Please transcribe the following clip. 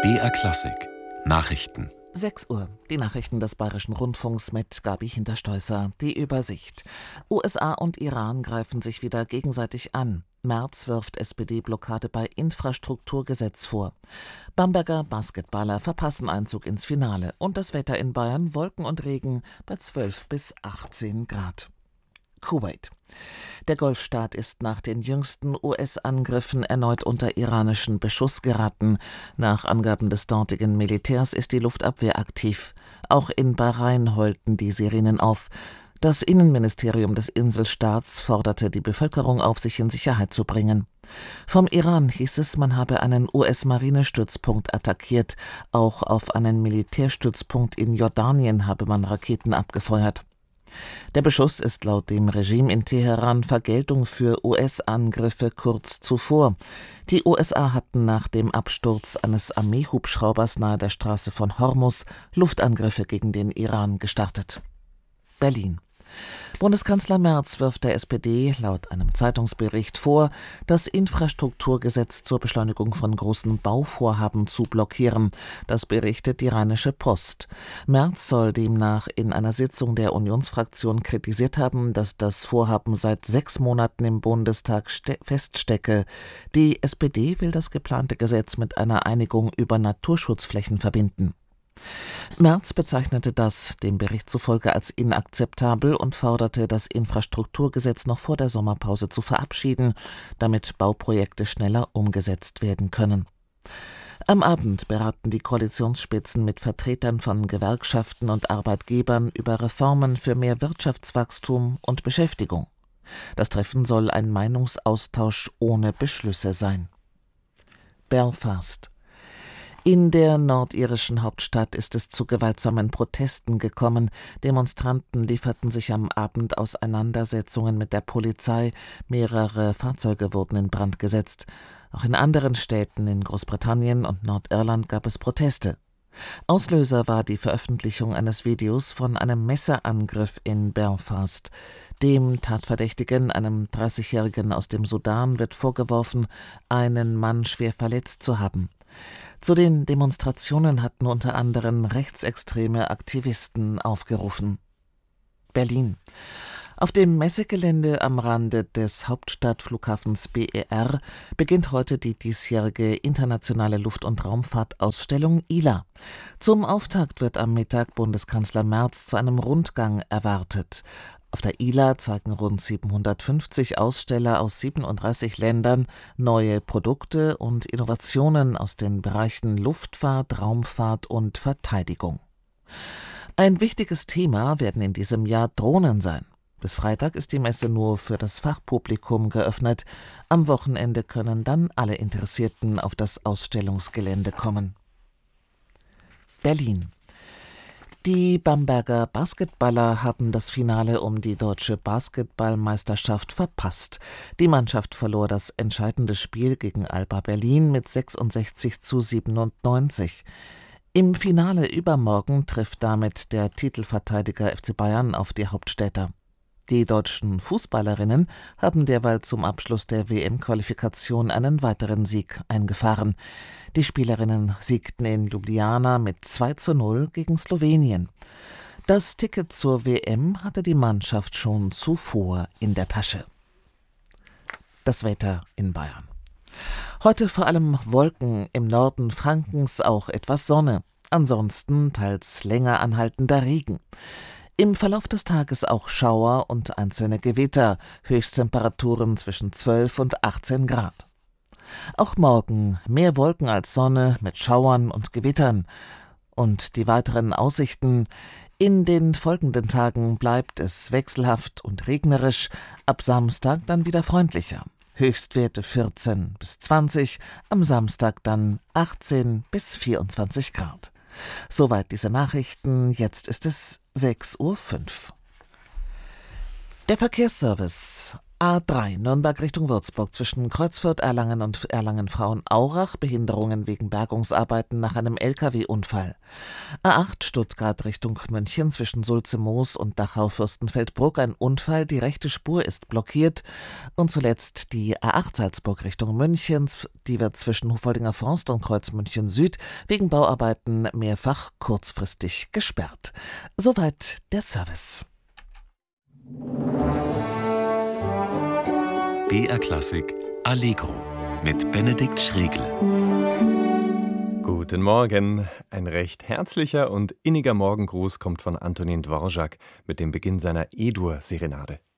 BR Klassik Nachrichten. 6 Uhr. Die Nachrichten des Bayerischen Rundfunks mit Gabi Hinterstoisser. Die Übersicht. USA und Iran greifen sich wieder gegenseitig an. Merz wirft SPD-Blockade bei Infrastrukturgesetz vor. Bamberger Basketballer verpassen Einzug ins Finale. Und das Wetter in Bayern: Wolken und Regen bei 12 bis 18 Grad. Kuwait. Der Golfstaat ist nach den jüngsten US-Angriffen erneut unter iranischen Beschuss geraten. Nach Angaben des dortigen Militärs ist die Luftabwehr aktiv. Auch in Bahrain heulten die Sirenen auf. Das Innenministerium des Inselstaats forderte die Bevölkerung auf, sich in Sicherheit zu bringen. Vom Iran hieß es, man habe einen US-Marinestützpunkt attackiert. Auch auf einen Militärstützpunkt in Jordanien habe man Raketen abgefeuert. Der Beschuss ist laut dem Regime in Teheran Vergeltung für US-Angriffe kurz zuvor. Die USA hatten nach dem Absturz eines Armeehubschraubers nahe der Straße von Hormuz Luftangriffe gegen den Iran gestartet. Berlin. Bundeskanzler Merz wirft der SPD laut einem Zeitungsbericht vor, das Infrastrukturgesetz zur Beschleunigung von großen Bauvorhaben zu blockieren. Das berichtet die Rheinische Post. Merz soll demnach in einer Sitzung der Unionsfraktion kritisiert haben, dass das Vorhaben seit 6 Monaten im Bundestag feststecke. Die SPD will das geplante Gesetz mit einer Einigung über Naturschutzflächen verbinden. Merz bezeichnete das dem Bericht zufolge als inakzeptabel und forderte, das Infrastrukturgesetz noch vor der Sommerpause zu verabschieden, damit Bauprojekte schneller umgesetzt werden können. Am Abend beraten die Koalitionsspitzen mit Vertretern von Gewerkschaften und Arbeitgebern über Reformen für mehr Wirtschaftswachstum und Beschäftigung. Das Treffen soll ein Meinungsaustausch ohne Beschlüsse sein. Belfast. In der nordirischen Hauptstadt ist es zu gewaltsamen Protesten gekommen. Demonstranten lieferten sich am Abend Auseinandersetzungen mit der Polizei. Mehrere Fahrzeuge wurden in Brand gesetzt. Auch in anderen Städten in Großbritannien und Nordirland gab es Proteste. Auslöser war die Veröffentlichung eines Videos von einem Messerangriff in Belfast. Dem Tatverdächtigen, einem 30-Jährigen aus dem Sudan, wird vorgeworfen, einen Mann schwer verletzt zu haben. Zu den Demonstrationen hatten unter anderem rechtsextreme Aktivisten aufgerufen. Berlin. Auf dem Messegelände am Rande des Hauptstadtflughafens BER beginnt heute die diesjährige internationale Luft- und Raumfahrtausstellung ILA. Zum Auftakt wird am Mittag Bundeskanzler Merz zu einem Rundgang erwartet. Auf der ILA zeigen rund 750 Aussteller aus 37 Ländern neue Produkte und Innovationen aus den Bereichen Luftfahrt, Raumfahrt und Verteidigung. Ein wichtiges Thema werden in diesem Jahr Drohnen sein. Bis Freitag ist die Messe nur für das Fachpublikum geöffnet. Am Wochenende können dann alle Interessierten auf das Ausstellungsgelände kommen. Berlin. Die Bamberger Basketballer haben das Finale um die deutsche Basketballmeisterschaft verpasst. Die Mannschaft verlor das entscheidende Spiel gegen Alba Berlin mit 66:97. Im Finale übermorgen trifft damit der Titelverteidiger FC Bayern auf die Hauptstädter. Die deutschen Fußballerinnen haben derweil zum Abschluss der WM-Qualifikation einen weiteren Sieg eingefahren. Die Spielerinnen siegten in Ljubljana mit 2:0 gegen Slowenien. Das Ticket zur WM hatte die Mannschaft schon zuvor in der Tasche. Das Wetter in Bayern. Heute vor allem Wolken, im Norden Frankens auch etwas Sonne. Ansonsten teils länger anhaltender Regen. Im Verlauf des Tages auch Schauer und einzelne Gewitter, Höchsttemperaturen zwischen 12 und 18 Grad. Auch morgen mehr Wolken als Sonne mit Schauern und Gewittern. Und die weiteren Aussichten: In den folgenden Tagen bleibt es wechselhaft und regnerisch, ab Samstag dann wieder freundlicher. Höchstwerte 14 bis 20, am Samstag dann 18 bis 24 Grad. Soweit diese Nachrichten, jetzt ist es 6:05 Uhr. Der Verkehrsservice. A3 Nürnberg Richtung Würzburg zwischen Kreuzfürth, Erlangen und Erlangen-Frauenaurach Behinderungen wegen Bergungsarbeiten nach einem Lkw-Unfall. A8 Stuttgart Richtung München zwischen Sulze-Moos und Dachau-Fürstenfeldbruck ein Unfall, die rechte Spur ist blockiert. Und zuletzt die A8 Salzburg Richtung München, die wird zwischen Hufoldinger Forst und Kreuz München Süd wegen Bauarbeiten mehrfach kurzfristig gesperrt. Soweit der Service. BR Klassik Allegro mit Benedikt Schregle. Guten Morgen. Ein recht herzlicher und inniger Morgengruß kommt von Antonin Dvorak mit dem Beginn seiner E-Dur-Serenade.